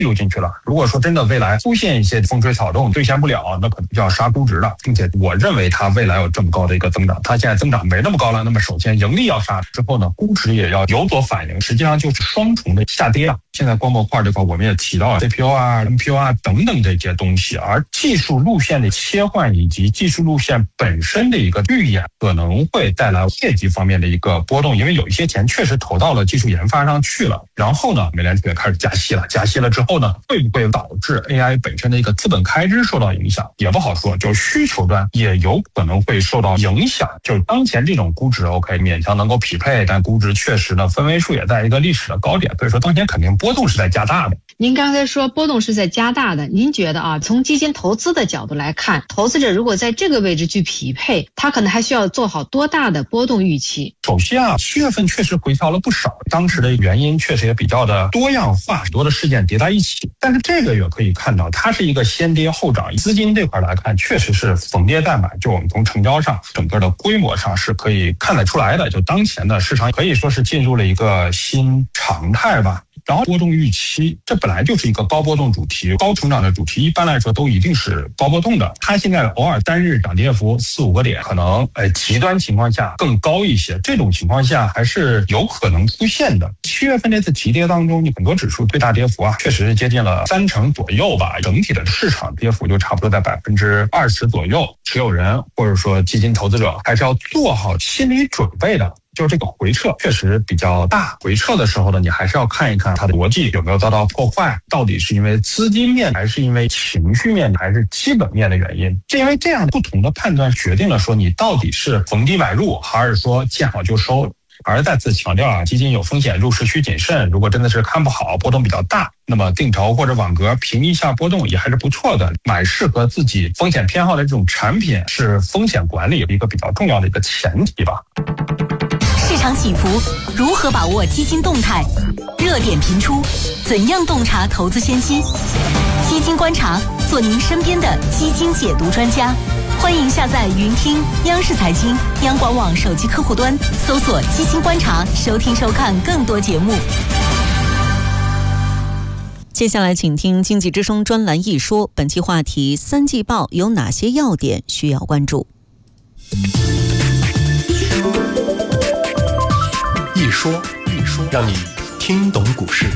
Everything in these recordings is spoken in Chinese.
入进去了。如果说真的未来出现一些风吹草动兑现不了，那可能就要杀估值了。并且我认为它未来有这么高的一个增长，它现在增长没那么高了，那么首先盈利要杀，之后呢估值也要有所反应，实际上就是双重的下跌啊。现在光模块这块我们也提到了 CPU 啊 NPU 啊等等这些东西，而技术路线的切换以及技术路线本身的一个预演可能会带来业绩方面的一个波动，因为有一些钱确实投到了技术研发上去了。然后呢美联储也开始加息了，加息了之后呢会不会导致 AI 本身的一个资本开支受到影响也不好说，就需求端也有可能会受到影响。就是当前这种估值 OK 勉强能够匹配，但估值确实呢分位数也在一个历史的高点，所以说当前肯定波动是在加大的。 您刚才说波动是在加大的，您觉得从基金投资的角度来看，投资者如果在这个位置去匹配，他可能还需要做好多大的波动预期？ 首先7月份确实回调了不少，当时的原因确实也比较的多样化，很多的事件叠在一起。但是这个月可以看到它是一个先跌后涨，资金这块来看确实是逢跌再买，就我们从成交上整个的规模上是可以看得出来的，就当前的市场可以说是进入了一个新常态吧。然后波动预期，这本来就是一个高波动主题，高成长的主题一般来说都一定是高波动的。它现在偶尔单日涨跌幅4-5个点，可能极端情况下更高一些，这种情况下还是有可能出现的。7月份这次急跌当中，你很多指数最大跌幅确实是接近了30%左右吧，整体的市场跌幅就差不多在20%左右。持有人或者说基金投资者还是要做好心理准备的。就是这个回撤确实比较大，回撤的时候呢，你还是要看一看它的逻辑有没有遭到破坏，到底是因为资金面还是因为情绪面还是基本面的原因。是因为这样不同的判断决定了说你到底是逢低买入还是说见好就收。而再次强调基金有风险，入市需谨慎。如果真的是看不好，波动比较大，那么定投或者网格平一下波动也还是不错的。买适合自己风险偏好的这种产品，是风险管理一个比较重要的一个前提吧。 市场起伏，如何把握基金动态？热点频出，怎样洞察投资先机？基金观察，做您身边的基金解读专家。欢迎下载云听央视财经、央广网手机客户端，搜索基金观察，收听收看更多节目。 接下来请听经济之声专栏一说，本期话题3季报有哪些要点需要关注？ 一说，让你听懂股市。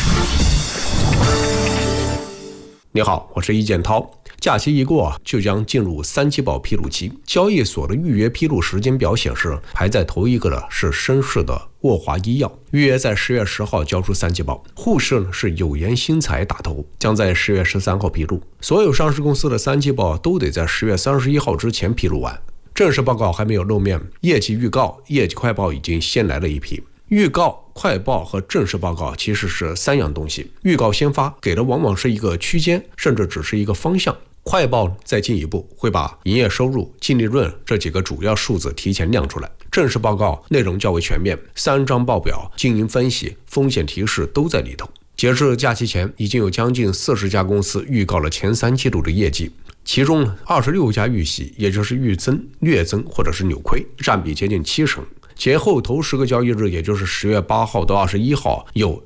你好，我是易建涛。假期一过，就将进入3季报披露期。交易所的预约披露时间表显示，排在头一个的是深市的沃华医药，预约在10月10号交出3季报。沪市是友研新材打头，将在10月13号披露。所有上市公司的3季报都得在10月31号之前披露完。正式报告还没有露面，业绩预告、业绩快报已经先来了一批。预告、快报和正式报告其实是3样东西。预告先发，给的往往是一个区间，甚至只是一个方向。快报再进一步，会把营业收入、净利润这几个主要数字提前亮出来。正式报告内容较为全面，3张报表、经营分析、风险提示都在里头。截至假期前，已经有将近40家公司预告了前3季度的业绩，其中26家预喜，也就是预增、略增或者是扭亏，占比接近70%。节后头10个交易日，也就是10月8号到21号，有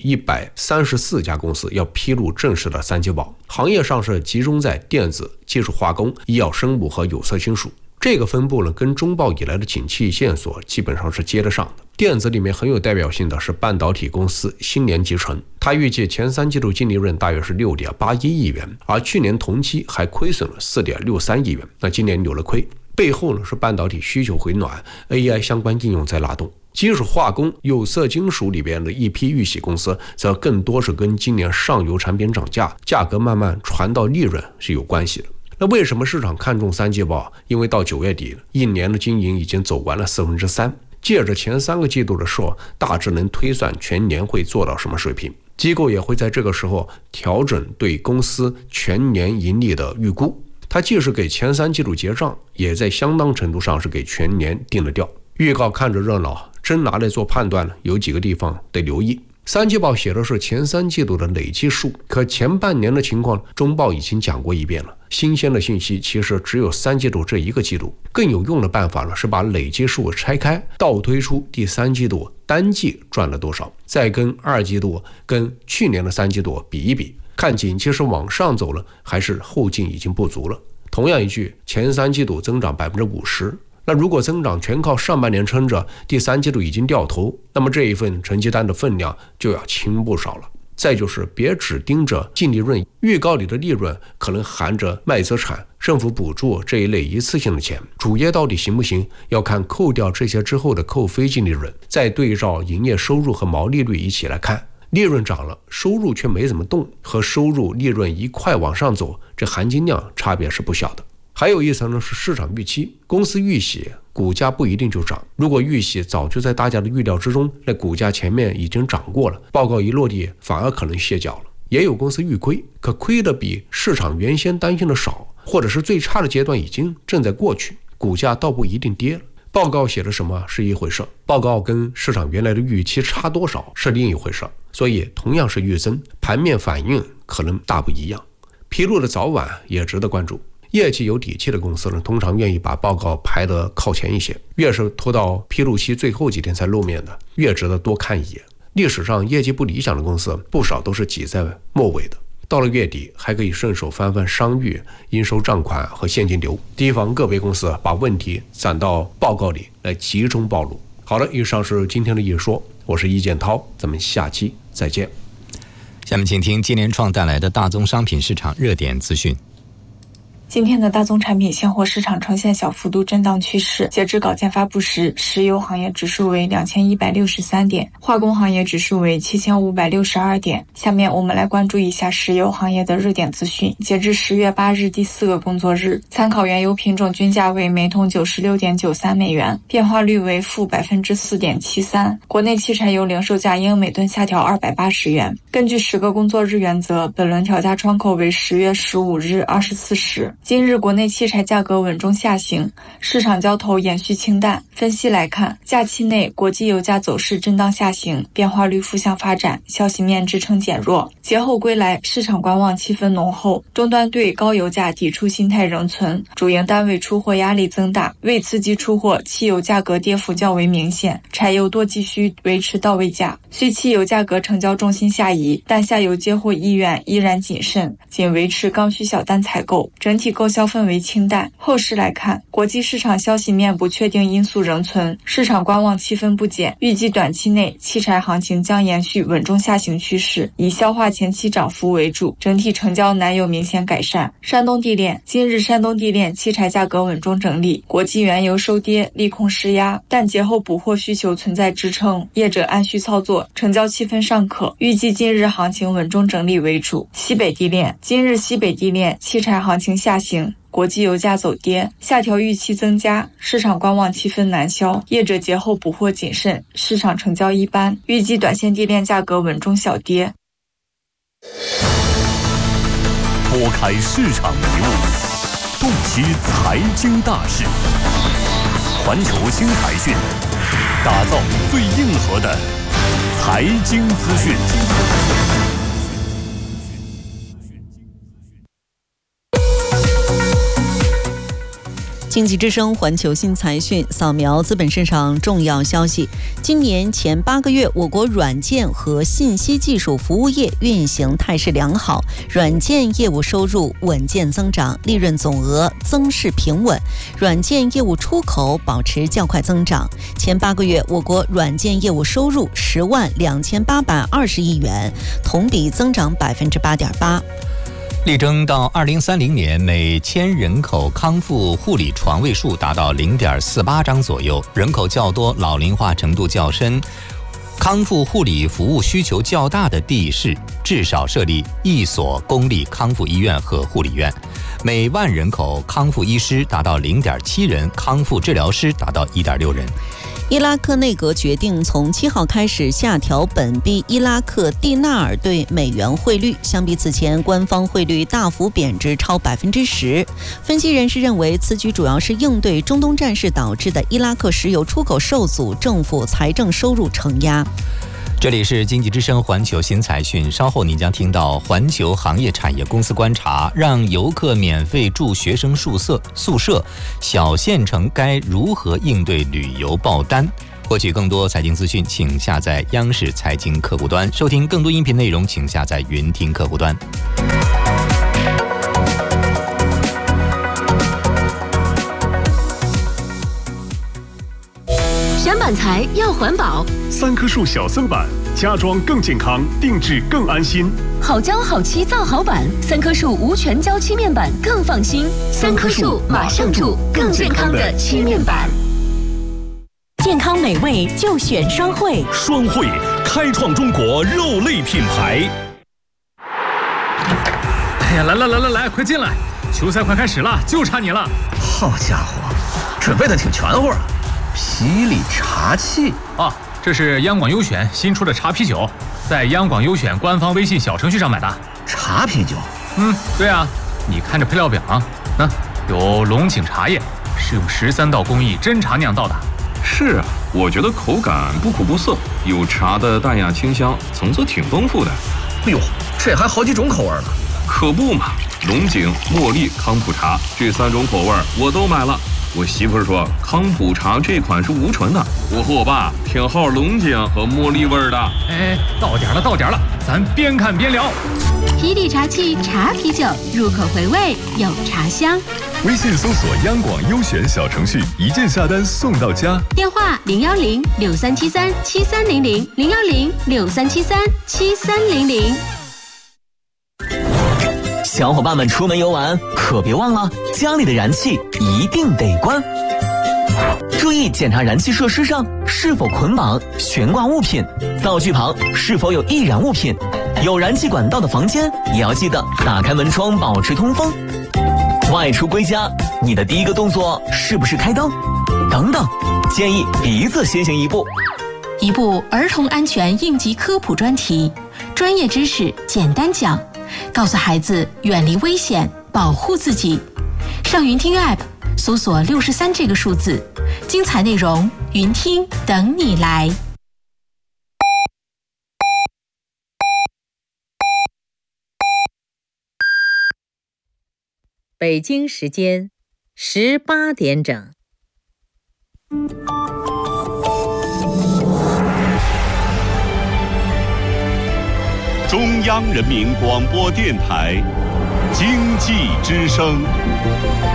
134家公司要披露正式的3季报。行业上是集中在电子、技术化工、医药生物和有色金属。这个分布呢，跟中报以来的景气线索基本上是接得上的。电子里面很有代表性的是半导体公司新联集成，它预计前3季度净利润大约是6.81亿元，而去年同期还亏损了4.63亿元，那今年扭了亏。背后呢是半导体需求回暖， AI 相关应用在拉动。基础化工、有色金属里边的一批预喜公司，则更多是跟今年上游产品涨价，价格慢慢传到利润是有关系的。那为什么市场看重3季报？因为到9月底，一年的经营已经走完了3/4，借着前3个季度的数，大致能推算全年会做到什么水平。机构也会在这个时候调整对公司全年盈利的预估。它既是给前3季度结账，也在相当程度上是给全年定了调。预告看着热闹，真拿来做判断呢，有几个地方得留意。3季报写的是前3季度的累计数，可前半年的情况中报已经讲过一遍了。新鲜的信息其实只有3季度这一个季度。更有用的办法呢，是把累计数拆开，倒推出第3季度单季赚了多少，再跟2季度跟去年的3季度比一比， 看景气是往上走了，还是后劲已经不足了。同样一句，前3季度增长50%，那如果增长全靠上半年撑着，第3季度已经掉头，那么这一份成绩单的分量就要轻不少了。再就是别只盯着净利润，预告里的利润可能含着卖资产、政府补助这一类一次性的钱，主业到底行不行，要看扣掉这些之后的扣非净利润，再对照营业收入和毛利率一起来看。利润涨了，收入却没怎么动，和收入利润一块往上走，这含金量差别是不小的。还有一层呢是市场预期，公司预喜，股价不一定就涨。如果预喜早就在大家的预料之中，那股价前面已经涨过了，报告一落地反而可能歇脚了。也有公司预亏，可亏的比市场原先担心的少，或者是最差的阶段已经正在过去，股价倒不一定跌了。报告写的什么是一回事，报告跟市场原来的预期差多少是另一回事。所以同样是预增，盘面反应可能大不一样，披露的早晚也值得关注。业绩有底气的公司呢，通常愿意把报告排得靠前一些，越是拖到披露期最后几天才露面的，越值得多看一眼。历史上业绩不理想的公司，不少都是挤在末尾的，到了月底还可以顺手翻翻商誉、应收账款和现金流，提防个别公司把问题攒到报告里来集中暴露。好了，以上是今天的一说，我是易建涛，咱们下期再见。 下面请听金联创带来的大宗商品市场热点资讯。 今天的大宗产品现货市场呈现小幅度震荡趋势。截至稿件发布时，石油行业指数为2163点，化工行业指数为7562点。下面我们来关注一下石油行业的热点资讯。截至10月8日第4个工作日，参考原油品种均价为每桶96.93美元，变化率为负4.73%。国内汽柴油零售价因每吨下调280元。根据10个工作日原则，本轮调价窗口为10月15日24时。今日国内汽柴价格稳中下行，市场交投延续清淡。分析来看，假期内国际油价走势震荡下行，变化率负向发展，消息面支撑减弱。节后归来，市场观望气氛浓厚，终端对高油价抵触心态仍存，主营单位出货压力增大。为刺激出货，汽油价格跌幅较为明显，柴油多继续维持到位价。虽汽油价格成交重心下移，但下游接货意愿依然谨慎，仅维持刚需小单采购，整体购销氛围清淡。后市来看，国际市场消息面不确定因素仍存，市场观望气氛不减，预计短期内汽柴行情将延续稳中下行趋势，以消化前期涨幅为主，整体成交难有明显改善。山东地炼，今日山东地炼汽柴价格稳中整理，国际原油收跌，利空施压，但节后补货需求存在支撑，业者按需操作，成交气氛尚可，预计今日行情稳中整理为主。西北地炼，今日西北地炼汽柴行情下行，国际油价走跌，下调预期增加，市场观望气氛难消，业者节后补货谨慎，市场成交一般，预计短线地炼价格稳中小跌。 拨开市场迷雾，洞悉财经大事，环球新财讯，打造最硬核的财经资讯。 经济之声环球新财讯，扫描资本市场重要消息。今年前8个月，我国软件和信息技术服务业运行态势良好，软件业务收入稳健增长，利润总额增势平稳，软件业务出口保持较快增长。前8个月，我国软件业务收入10.2820亿元，同比增长8.8%。 力争到2030年每1000人口康复护理床位数达到0.48张左右，人口较多、老龄化程度较深、康复护理服务需求较大的地市，至少设立1所公立康复医院和护理院，每万人口康复医师达到0.7人，康复治疗师达到1.6人。 伊拉克内阁决定从7号开始下调本币伊拉克蒂纳尔对美元汇率，相比此前官方汇率大幅贬值超10%。分析人士认为，此举主要是应对中东战事导致的伊拉克石油出口受阻，政府财政收入承压。 这里是经济之声环球新财讯，稍后您将听到环球行业产业公司观察，让游客免费住学生宿舍，小县城该如何应对旅游爆单？ 获取更多财经资讯，请下载央视财经客户端；收听更多音频内容，请下载云听客户端。 选板材要环保 ，3棵树小森板，家装更健康，定制更安心。 好胶好漆造好板，3棵树无全胶漆面板更放心。3棵树马上住更健康的漆面板。 健康美味就选双汇， 双汇开创中国肉类品牌。 哎呀，来，快进来！球赛快开始了，就差你了。 好家伙，准备的挺全乎啊！霹雳茶器啊，这是央广优选新出的茶啤酒，在央广优选官方微信小程序上买的。 茶啤酒？ 对啊，你看这配料表啊，有龙井茶叶，是用13道工艺真茶酿造的。 是啊，我觉得口感不苦不涩，有茶的淡雅清香，层次挺丰富的。 哎呦，这还好几种口味呢。 可不嘛，龙井、茉莉、康普茶这3种口味我都买了。我媳妇说康普茶这款是无醇的，我和我爸偏好龙井和茉莉味的。 哎，到点了，咱边看边聊。 霹雳茶器茶啤酒，入口回味有茶香。 微信搜索央广优选小程序，一键下单送到家。 电话010-6373-7300，010-6373-7300。 小伙伴们出门游玩可别忘了，家里的燃气一定得关。注意检查燃气设施上是否捆绑悬挂物品，灶具旁是否有易燃物品，有燃气管道的房间也要记得打开门窗保持通风。外出归家，你的第一个动作是不是开灯？等等，建议鼻子先行一步。 一部儿童安全应急科普专题，专业知识简单讲，告诉孩子远离危险，保护自己。上云听 App 搜索63这个数字，精彩内容云听等你来。 北京时间18点整。 中央人民广播电台经济之声。